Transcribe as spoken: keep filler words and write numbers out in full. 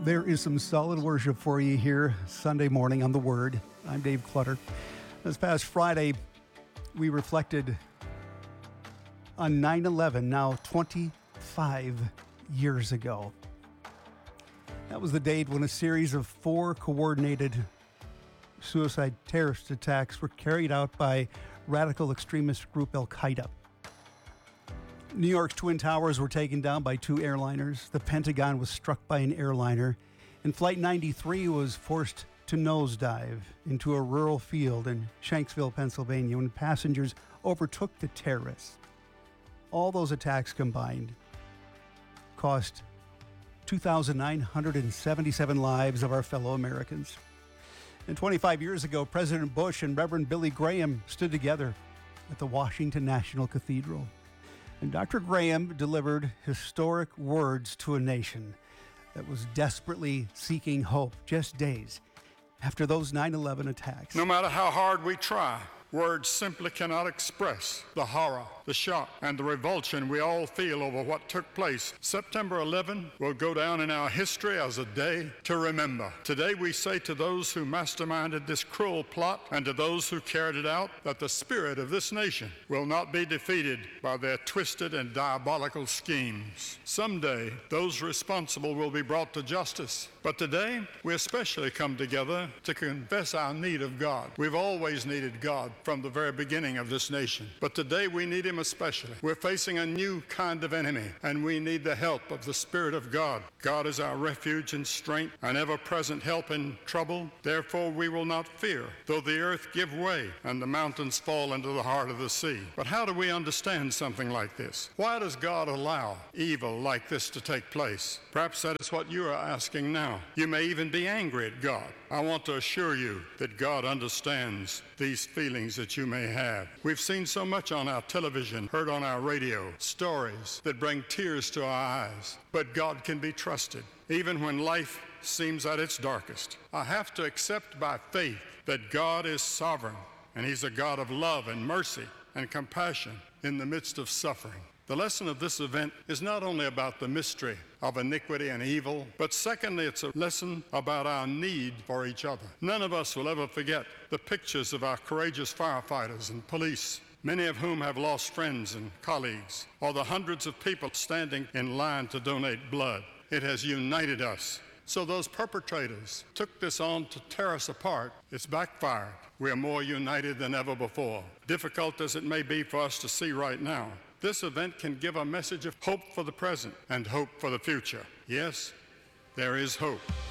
There is some solid worship for you here Sunday morning on The Word. I'm Dave Clutter. This past Friday, we reflected on nine eleven, now twenty-five years ago. That was the date when a series of four coordinated suicide terrorist attacks were carried out by radical extremist group Al-Qaeda. New York's Twin Towers were taken down by two airliners. The Pentagon was struck by an airliner. And Flight ninety-three was forced to nosedive into a rural field in Shanksville, Pennsylvania, when passengers overtook the terrorists. All those attacks combined cost two thousand nine hundred seventy-seven lives of our fellow Americans. And twenty-five years ago, President Bush and Reverend Billy Graham stood together at the Washington National Cathedral. And Doctor Graham delivered historic words to a nation that was desperately seeking hope just days after those nine eleven attacks. No matter how hard we try, words simply cannot express the horror, the shock, and the revulsion we all feel over what took place. September eleventh will go down in our history as a day to remember. Today we say to those who masterminded this cruel plot and to those who carried it out that the spirit of this nation will not be defeated by their twisted and diabolical schemes. Someday those responsible will be brought to justice. But today we especially come together to confess our need of God. We've always needed God from the very beginning of this nation. But today we need him especially. We're facing a new kind of enemy, and we need the help of the Spirit of God. God is our refuge and strength, an ever-present help in trouble. Therefore we will not fear, though the earth give way and the mountains fall into the heart of the sea. But how do we understand something like this? Why does God allow evil like this to take place? Perhaps that is what you are asking now. You may even be angry at God. I want to assure you that God understands these feelings that you may have. We've seen so much on our television, heard on our radio, stories that bring tears to our eyes. But God can be trusted, even when life seems at its darkest. I have to accept by faith that God is sovereign, and he's a God of love and mercy and compassion in the midst of suffering. The lesson of this event is not only about the mystery of iniquity and evil, but secondly, it's a lesson about our need for each other. None of us will ever forget the pictures of our courageous firefighters and police, many of whom have lost friends and colleagues, or the hundreds of people standing in line to donate blood. It has united us. So those perpetrators took this on to tear us apart. It's backfired. We are more united than ever before. Difficult as it may be for us to see right now, this event can give a message of hope for the present and hope for the future. Yes, there is hope.